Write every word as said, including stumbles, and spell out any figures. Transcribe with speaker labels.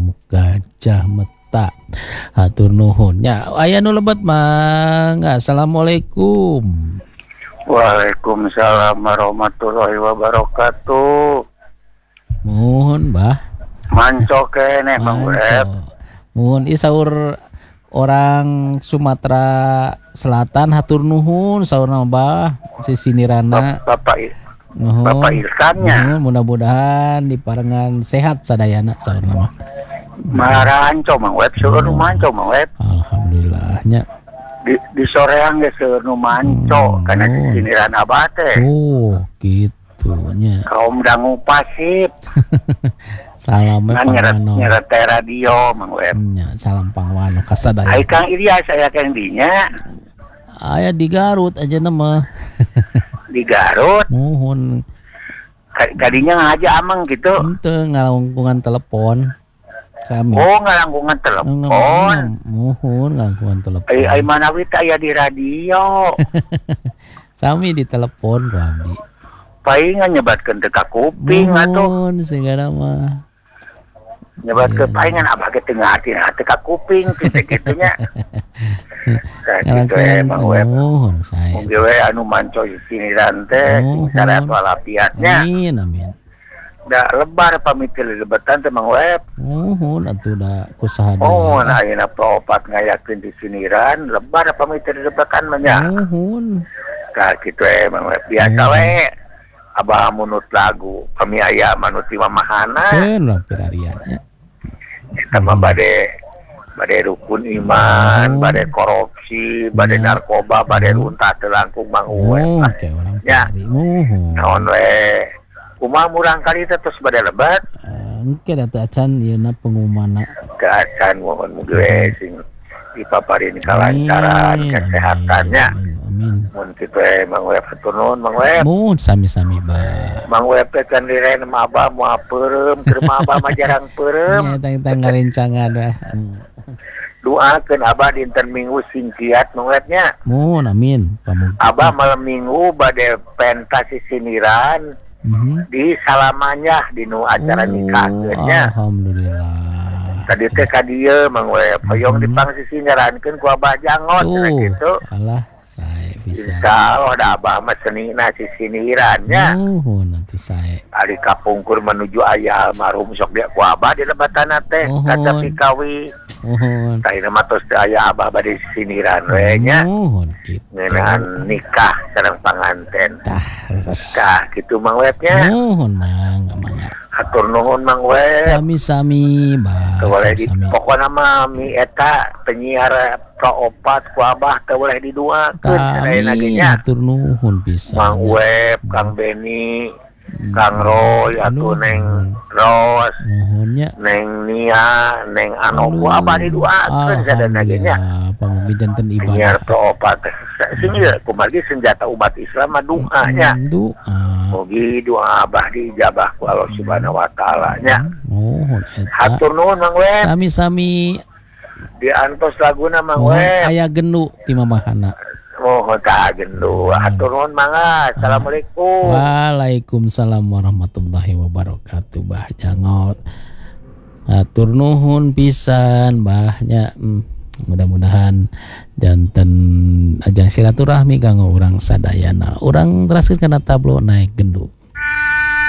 Speaker 1: Amuk Gajah Meta. Hatur nuhun. Ya, aya nu lebat Mang. Assalamualaikum.
Speaker 2: Waalaikumsalam warahmatullahi wabarakatuh.
Speaker 1: Mohon Bah.
Speaker 2: Manco kene Mang Web.
Speaker 1: Mohon isaur orang Sumatera Selatan hatur nuhun saurna Bah sisinirana.
Speaker 2: Bapak
Speaker 1: Nuhun.
Speaker 2: Bapak Irkannya.
Speaker 1: Nuhun, mudah-mudahan diparengan sehat sadayana saurna mah.
Speaker 2: Maranco Mang Web, seueur nu manco Mang Web.
Speaker 1: Alhamdulillah nya.
Speaker 2: Di di soreang ge seueur nu manco
Speaker 1: Hmm,
Speaker 2: kana
Speaker 1: oh.
Speaker 2: sisiniran abah teh.
Speaker 1: Oh, gitu nya.
Speaker 2: Kaum dangu pasif.
Speaker 1: Salam we
Speaker 2: Ngan nyeret
Speaker 1: pangwano.
Speaker 2: nyeret teh radio Mang Web.
Speaker 1: Nya, salam pangwano ka sadaya.
Speaker 2: Ai Kang Ilyas saya kang dinya
Speaker 1: Aya di Garut aja nama.
Speaker 2: di Garut.
Speaker 1: Mohon
Speaker 2: Ka- Kadinya ngaja amang gitu.
Speaker 1: henteu ngalungkungan telepon. Kami.
Speaker 2: Oh, ngalangkungan telepon.
Speaker 1: Mohon ngalungkungan telepon.
Speaker 2: Ai ai manawi teh aya di radio.
Speaker 1: Sami di telepon ku abdi.
Speaker 2: Paingan nyebatkeun teh ka kuping atuh.
Speaker 1: Mohon segala mah.
Speaker 2: Nyebatkeun
Speaker 1: Iya.
Speaker 2: paingan abah ge teu ngaartina teh ka kuping kitu kitunya. Ka kitu
Speaker 1: Ngalungkungan
Speaker 2: emang we.
Speaker 1: mohon saya.
Speaker 2: Mugi we anu manco siniran teh
Speaker 1: Mohon.
Speaker 2: sing sareat walafiatnya.
Speaker 1: Amin amin.
Speaker 2: Da lebar pamitil lebetan teh Mang Web.
Speaker 1: Mohon atuh da kusaha deui.
Speaker 2: Oh, nah ayeuna peopat ngayakeun di siniran lebar pamitil lebetan mah nya.
Speaker 1: Mohon.
Speaker 2: Ka kitu emang we biasa
Speaker 1: Hmm.
Speaker 2: we. Abah munut lagu kami aya manut di mamahana.
Speaker 1: Keun lah pirariannya.
Speaker 2: Kita mah bade bade rukun iman,
Speaker 1: Oh.
Speaker 2: bade korupsi, bade
Speaker 1: Ya.
Speaker 2: narkoba, bade runtah teu langkung Mang Uwe.
Speaker 1: Oh, kayak orang
Speaker 2: Ya.
Speaker 1: pirari. Mohon.
Speaker 2: Naon we? Kumaha murang kali teh terus bade lebat.
Speaker 1: Eh, engke da teu acan ieuna pengumana.
Speaker 2: Keacan mohon mugi we sing dipaparin kalancaran
Speaker 1: Amin,
Speaker 2: kesehatannya.
Speaker 1: Amin. Amin.
Speaker 2: Mun kitu we Mang Web hatur nuhun Mang Web.
Speaker 1: Mohon sami-sami Bah.
Speaker 2: Mang Web teh can diren mah abah moal peureum, keur mah abah mah jarang peureum.
Speaker 1: Ya tang-tang ngarencangan dah. Hmm.
Speaker 2: Doakeun abah dinten Minggu sing kiat Mang Webnya.
Speaker 1: Mohon amin pamugi.
Speaker 2: Abah malam Minggu bade pentas sisiniran
Speaker 1: Mhm.
Speaker 2: di salamanya di nu acara nikahkeunnya.
Speaker 1: Alhamdulillah.
Speaker 2: Tadi teh ka dieu Mang Web hoyong
Speaker 1: Mhm.
Speaker 2: dipang sisinirankeun ku Abah Jangot
Speaker 1: Tuh,
Speaker 2: cenah kitu.
Speaker 1: alah saya bisa.
Speaker 2: Insyaallah da Abah mah senina sisinirannya.
Speaker 1: Mohon nanti saya.
Speaker 2: Ari kapungkur menuju aya almarhum sok dia ku Abah di lebatana teh
Speaker 1: Mohon.
Speaker 2: kaca pikawi.
Speaker 1: Mohon.
Speaker 2: Tah mah tos teu aya Abah bade sisiniran we nya.
Speaker 1: Mohon gitu.
Speaker 2: Ngeunaan nikah sareng panganten.
Speaker 1: Tah, res.
Speaker 2: Tah kitu Mang Webnya.
Speaker 1: Mohon mang, mangga.
Speaker 2: Hatur nuhun Mang Web.
Speaker 1: Sami-sami, Bah.
Speaker 2: Teu boleh di
Speaker 1: Sami-sami.
Speaker 2: pokona mah mi eta penyiar praopat ku Abah teu boleh diduakeun cenah
Speaker 1: Kami
Speaker 2: nya.
Speaker 1: atur nuhun pisan.
Speaker 2: Mang Web, Kang Beni, Kang Roy, atuh Neng Ros,
Speaker 1: Nuhunnya.
Speaker 2: Neng Nia, Neng Ano ku Abah diduakeun sadana ge nya.
Speaker 1: Alhamdulillah, pamugi danten
Speaker 2: Penyiar
Speaker 1: ibadah.
Speaker 2: praopat sing ieu kumargi senjata umat Islam mah doa nya.
Speaker 1: Hmm, Doa.
Speaker 2: Mugi doa Abah diijabah ku Allah Subhanahu wa taala nya.
Speaker 1: Nuhun eta.
Speaker 2: Hatur nuhun Mang Web.
Speaker 1: Sami-sami.
Speaker 2: Diantos laguna Mang
Speaker 1: Mohon
Speaker 2: Web.
Speaker 1: aya genu ti mamahana.
Speaker 2: Mohon tak gendu. Hatur nuhun mangga. Assalamualaikum.
Speaker 1: Waalaikumsalam warahmatullahi wabarakatuh. Bah Jangot. Hatur nuhun pisan bahnya. Hmm, mudah-mudahan janten ajang silaturahmi kanggo urang sadayana. Urang teraskeun kana tablo naik gendu.